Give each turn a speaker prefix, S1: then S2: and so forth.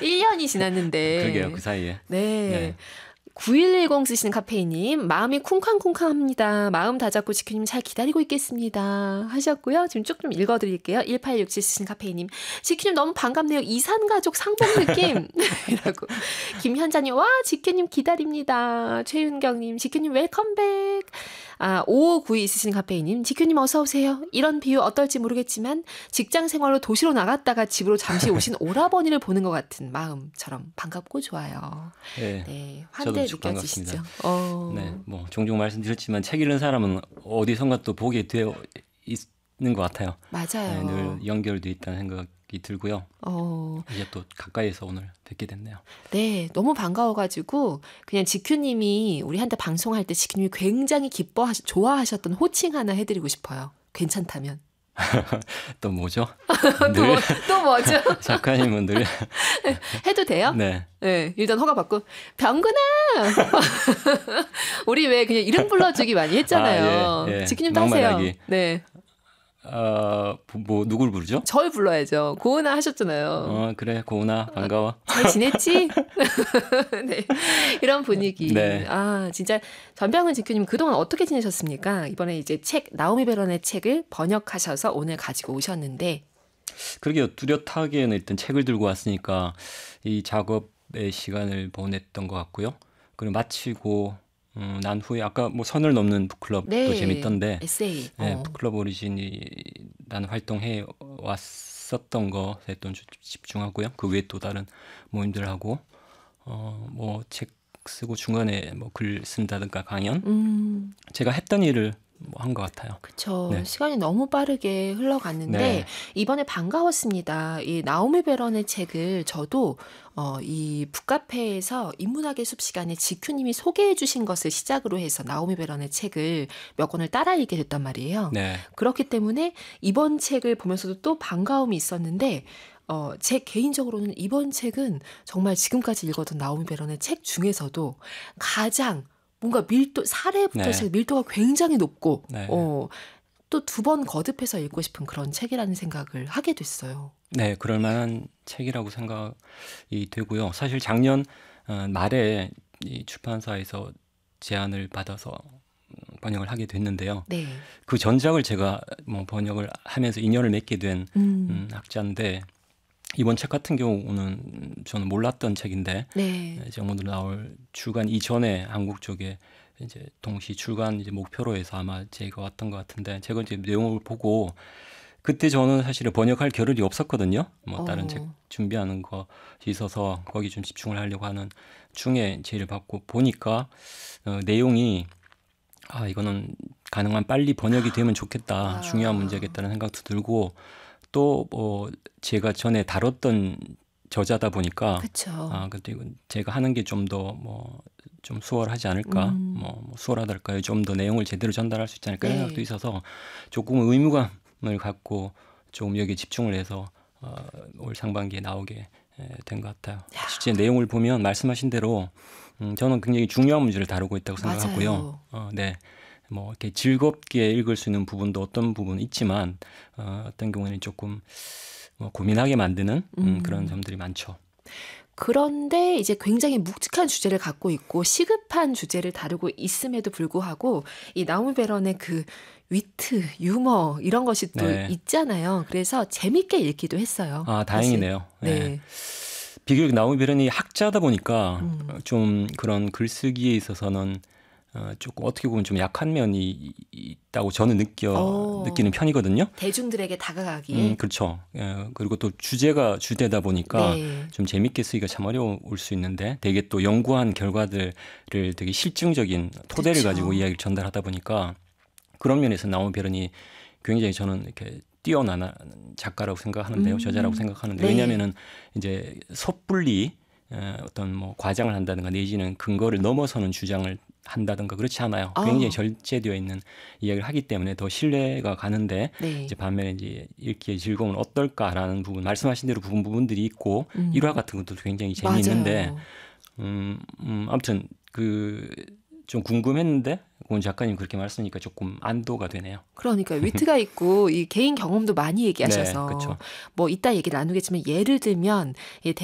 S1: 1년이 지났는데.
S2: 그러게요. 그 사이에.
S1: 네.
S2: 네.
S1: 9110 쓰시는 카페이님, 마음이 쿵쾅쿵쾅합니다. 마음 다잡고 지큐님 잘 기다리고 있겠습니다. 하셨고요. 지금 쭉 좀 읽어드릴게요. 1867 쓰시는 카페이님, 지큐님 너무 반갑네요. 이산가족 상봉 느낌. 이라고. 김현자님, 와, 지큐님 기다립니다. 최윤경님, 지큐님 웰컴백. 5592 쓰시는 카페이님, 지큐님 어서오세요. 이런 비유 어떨지 모르겠지만 직장 생활로 도시로 나갔다가 집으로 잠시 오신 오라버니를 보는 것 같은 마음처럼 반갑고 좋아요.
S2: 네,
S1: 네, 환대 느껴지시죠?
S2: 네, 뭐 종종 말씀드렸지만 책 읽는 사람은 어디선가 또 보게 되어 있는 것 같아요.
S1: 맞아요.
S2: 네, 늘 연결돼 있다는 생각이 들고요. 이제 또 가까이서 오늘 뵙게 됐네요.
S1: 네, 너무 반가워가지고 그냥 지큐님이 우리한테 방송할 때 지큐님이 굉장히 좋아하셨던 호칭 하나 해드리고 싶어요. 괜찮다면.
S2: 또 뭐죠?
S1: 또 뭐죠?
S2: 작가님은 늘
S1: 해도 돼요?
S2: 네.
S1: 네, 일단 허가 받고 병근아. 우리 왜 그냥 이름 불러주기 많이 했잖아요.
S2: 예.
S1: 지키님도 하세요.
S2: 막말하기.
S1: 네.
S2: 뭐 누굴 부르죠?
S1: 절 불러야죠. 고은아 하셨잖아요.
S2: 그래 고은아 반가워.
S1: 잘 지냈지? 네. 이런 분위기.
S2: 네.
S1: 진짜 전병훈 지큐님 그동안 어떻게 지내셨습니까? 이번에 이제 나오미 베런의 책을 번역하셔서 오늘 가지고 오셨는데.
S2: 그러게요. 뚜렷하게는 일단 책을 들고 왔으니까 이 작업의 시간을 보냈던 것 같고요. 그리고 마치고 난 후에 아까 뭐 선을 넘는 북클럽도
S1: 네,
S2: 재밌던데
S1: 에세이.
S2: 네, 북클럽 오리진이 나는 활동해 왔었던 것에 또 집중하고요. 그 외에 또 다른 모임들하고 뭐 책 쓰고 중간에 뭐 글 쓴다든가 강연 제가 했던 일을 뭐 한 것 같아요.
S1: 그렇죠.
S2: 네.
S1: 시간이 너무 빠르게 흘러갔는데
S2: 네.
S1: 이번에 반가웠습니다. 이 나오미 베런의 책을 저도 이 북카페에서 인문학의 숲 시간에 지큐님이 소개해 주신 것을 시작으로 해서 나오미 베런의 책을 몇 권을 따라 읽게 됐단 말이에요.
S2: 네.
S1: 그렇기 때문에 이번 책을 보면서도 또 반가움이 있었는데 제 개인적으로는 이번 책은 정말 지금까지 읽었던 나오미 베런의 책 중에서도 가장 뭔가 사례부터
S2: 네.
S1: 시작 밀도가 굉장히 높고
S2: 네.
S1: 또 2번 거듭해서 읽고 싶은 그런 책이라는 생각을 하게 됐어요.
S2: 네, 그럴 만한 책이라고 생각이 되고요. 사실 작년 말에 이 출판사에서 제안을 받아서 번역을 하게 됐는데요.
S1: 네.
S2: 그 전작을 제가 뭐 번역을 하면서 인연을 맺게 된 학자인데 이번 책 같은 경우는 저는 몰랐던 책인데
S1: 네.
S2: 이제 오늘 나올 출간 이전에 한국 쪽에 이제 동시 출간 이제 목표로 해서 아마 제가 왔던 것 같은데 제가 이제 내용을 보고 그때 저는 사실은 번역할 겨를이 없었거든요. 뭐 다른 책 준비하는 것이 있어서 거기 좀 집중을 하려고 하는 중에 제의를 받고 보니까 내용이 이거는 가능한 빨리 번역이 되면 좋겠다. 중요한 문제겠다는 생각도 들고 또 뭐 제가 전에 다뤘던 저자다 보니까
S1: 그렇죠.
S2: 근데 이건 제가 하는 게 좀 더 뭐 좀 수월하지 않을까, 뭐 수월하달까요? 좀 더 내용을 제대로 전달할 수 있지 않을까
S1: 네.
S2: 생각도 있어서 조금 의무감을 갖고 좀 여기에 집중을 해서 올 상반기에 나오게 된 것 같아요. 실제 내용을 보면 말씀하신 대로 저는 굉장히 중요한 문제를 다루고 있다고 생각하고요. 네. 뭐 이렇게 즐겁게 읽을 수 있는 부분도 어떤 부분은 있지만 어떤 경우에는 조금 뭐 고민하게 만드는 그런 점들이 많죠.
S1: 그런데 이제 굉장히 묵직한 주제를 갖고 있고 시급한 주제를 다루고 있음에도 불구하고 이 나오미 베런의 그 위트, 유머 이런 것이 또
S2: 네.
S1: 있잖아요. 그래서 재밌게 읽기도 했어요.
S2: 다행이네요.
S1: 네.
S2: 비교적 나오미 베런이 학자다 보니까 좀 그런 글쓰기에 있어서는 조금 어떻게 보면 좀 약한 면이 있다고 저는 느끼는 편이거든요.
S1: 대중들에게 다가가기에.
S2: 그렇죠. 그리고 또 주제가 주제다 보니까
S1: 네.
S2: 좀 재밌게 쓰기가 참 어려울 수 있는데 되게 또 연구한 결과들을 되게 실증적인 토대를
S1: 그렇죠.
S2: 가지고 이야기를 전달하다 보니까 그런 면에서 나오미 베런이 굉장히 저는 이렇게 뛰어난 작가라고 생각하는데요. 저자라고 생각하는데
S1: 네.
S2: 왜냐하면은 이제 섣불리 어떤 뭐 과장을 한다든가 내지는 근거를 넘어서는 주장을 한다든가 그렇지 않아요. 굉장히 절제되어 있는 이야기를 하기 때문에 더 신뢰가 가는데
S1: 네.
S2: 이제 반면에 이제 읽기의 즐거움은 어떨까라는 부분 말씀하신 대로 부분들이 있고 일화 같은 것도 굉장히 재미있는데 아무튼 그 좀 궁금했는데 권 작가님 그렇게 말씀하니까 조금 안도가 되네요.
S1: 그러니까 위트가 있고 이 개인 경험도 많이 얘기하셔서
S2: 네, 그렇죠.
S1: 뭐 이따 얘기 나누겠지만 예를 들면